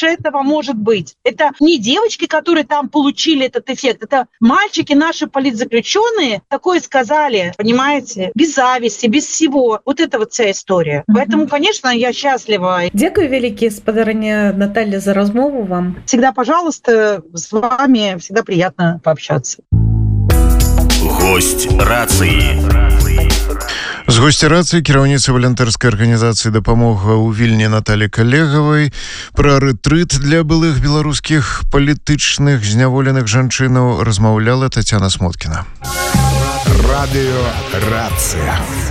больше этого может быть. Это не девочки, которые там получили этот эффект, это мальчики, наши политзаключенные, такое сказали, понимаете, без зависти, без всего. Вот это вот вся история. Поэтому, конечно, я счастлива. Дякую вялікі, спадарыня Наталья, за размову вам. Всегда, пожалуйста, с вами всегда приятно пообщаться. Гость рацыі. З госці рацыі кіраўніца валантэрскай арганізацыі «Дапамога» ў Вільні Наталі Калегавай пра рэтрыт для былых беларускіх палітычных зняволеных жанчынаў размаўляла Тацяна Смоткіна. Радыё «Рацыя».